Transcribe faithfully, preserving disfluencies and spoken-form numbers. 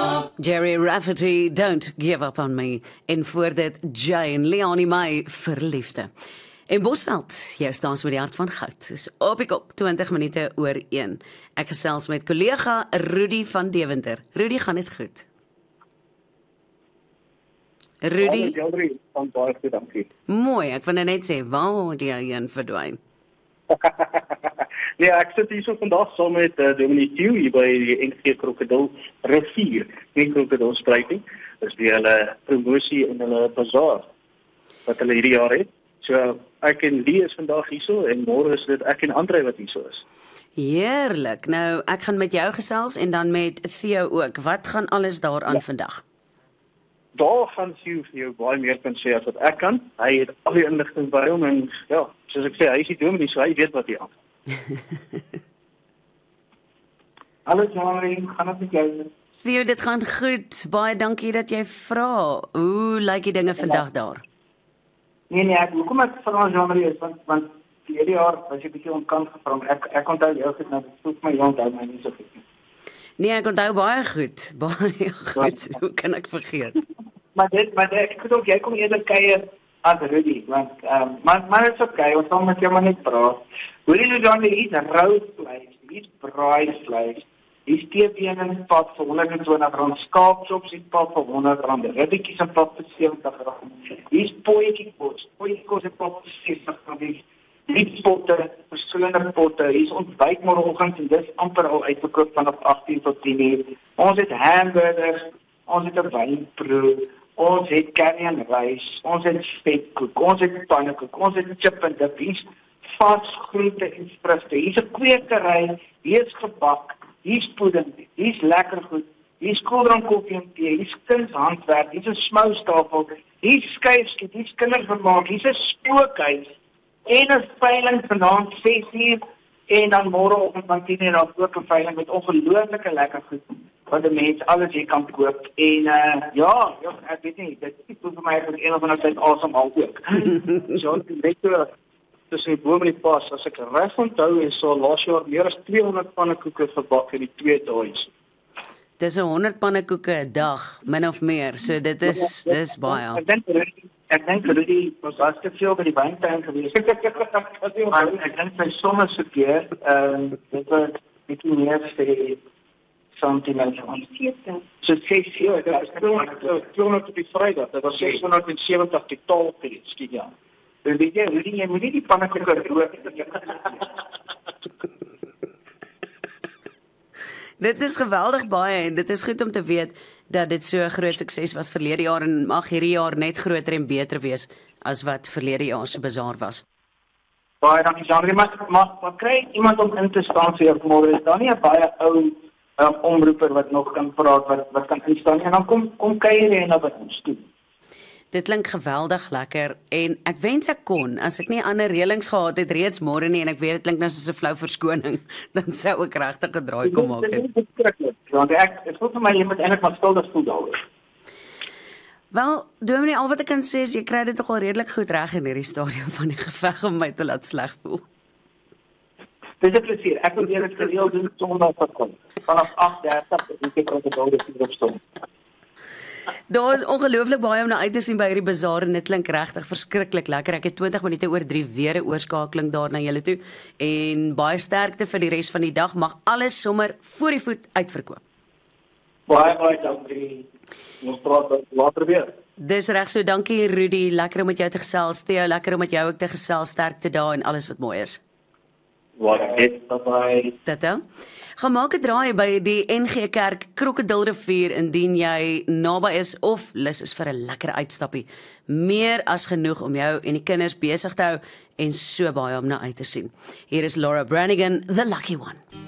Jerry Rafferty, Don't Give Up On Me. En voor dit Jane Leonie May, Verliefde. En Bosveld, jy staan met die hart van goud. Dis op die kop, twintig minute oor een. Ek gesels met kollega Rudy van Deventer. Rudy, gaan dit goed? Rudy? Ja, van baie goed, dankie. Mooi, ek wil net sê, waar het jy heen verdwyn? Ja, ek sit hier so vandag saam met uh, Dominique Thieu hier by die N G Krokodil Rivier, nie Krokodil Spruiting. Dis die hulle promosie en hulle bazaar wat hulle hierdie jaar het. So ek en Lee is vandag hierso en môre is dit ek en Andre wat hierso is. Heerlik. Nou, ek gaan met jou gesels en dan met Theo ook. Wat gaan alles daaraan ja. vandag? Daar gaan Theo vir jou baie meer kan sê as wat ek kan. Hy het al die inligting by hom en ja, soos ek sê, hy is die Dominique, so hy weet wat hy aan. Hallo Jane, gaan dit met jou? Theo, dit gaan goed. Baie dankie dat jy vra. Hoe lyk die dinge vandag daar? Nee nee, ek hoekom ek vra Jane is want want hierdie jaar was jy bietjie onkant gevra. Ek ek onthou jou goed, nou voel my jong onthou my nie so goed nie. Nee, ek onthou baie goed. Baie goed. Hoe kan ek vergeet? Maar dit maar dit, ek dink jy kom eerder kuier as Rudy, want um, maar maar dit is okay, ons sal met jou maar net praat. Hoorie nou dan hier is rou vleis, hier is braai vleis, hier is teebeen in pad vir honderd en twintig rand, skaapchops in pad vir honderd rand, ribbetjies in pad vir sewentig rand, hier is pooietjie kos, pooietjie in pad vir sestig rand, liedpotte, verskillende potte, hier is ontbyt môreoggend en dis amper al uitverkoop vanaf agttien tot tien uur. Ons het hamburgers, ons het 'n wynproe, ons het curry en rys, ons het spekkoek, ons het pannekoek, ons het chip en dip, hier is vars groente en vrugte, hier is 'n kwekery, hier is gebak, hier is pudding, hier is lekker goed, hier is koeldrank, koffie en tee, hier is kunshandwerk, hier is 'n smoustafel, hier is skuifskiet, hier is kindervermaak, hier is 'n spookhuis, en 'n veiling vanaand ses uur, en dan môreoggend van tien uur af ook 'n veiling met ongelooflike lekker goed, wat die mense alles hier kan koop, en uh, ja, ja, ek weet nie, dit is vir my as een of ander tyd asemhaal ook. So, net so, tussen die boom en die pas, as ek reg onthou, is so laas jaar meer as tweehonderd pannekoeke gebak in die twee dae. Dis 'n honderd pannekoeke 'n dag, min of meer, so dit is, ja, dis baie. Ek dink ek dink dat die was as te veel by die wyntuin gewees. Maar ek dink sy somme se keer, ehm dit was dit meer vir die sentiment van vierte. So ses uur, dit is tweehonderd op die Vrydag, dit was seshonderd en sewentig totaal vir dit, skiet ja. Dus weet jy, jy moet nie die pannekoeke rook. Dit is geweldig baie en dit is goed om te weet dat dit so 'n groot sukses was verlede jaar en mag hierdie jaar net groter en beter wees as wat verlede jaar se bazaar was. Baie dankie Jean, maar maar wat kry iemand om in te staan vir jou môre? Is daar nie 'n baie ou um, omroeper wat nog kan praat wat wat kan instaan en dan kom kom kuier jy na by ons toe. Dit klink geweldig lekker en ek wens ek kon, as ek nie ander reëlings gehad het reeds môre nie en ek weet dit klink nou soos 'n flou verskoning, dan sou ek regtig 'n draai kom maak het. Want ek ek voel vir my jy moet eintlik maar skuldig voel daaroor. Wel, Dominee, al wat ek kan sê is jy kry dit tog al redelik goed reg in hierdie stadium van die geveg om my te laat sleg voel. Dit is 'n plesier. Ek wil dit gereeld doen Sondag kom. Vanaf agt dertig en ek kan dit al dit opstaan. Daar is ongelooflik baie om na uit te sien by hierdie bazaar en dit klink regtig verskriklik lekker. Ek het twintig minute oor drie weer 'n oorskakeling daar na julle toe en baie sterkte vir die res van die dag. Mag alles sommer voor die voet uitverkoop. Baie baie dankie. Ons praat later weer. Dis reg so, dankie Rudy, lekker om met jou te gesels. Theo, lekker om met jou ook te gesels. Sterkte daar en alles wat mooi is. Wat dit bye. Tata. Gaan maak 'n draai by die N G Kerk Krokodilrivier indien jy naby is of lus is vir 'n lekker uitstappie. Meer as genoeg om jou en die kinders besig te hou en so baie om na uit te sien. Hier is Laura Branigan, The Lucky One.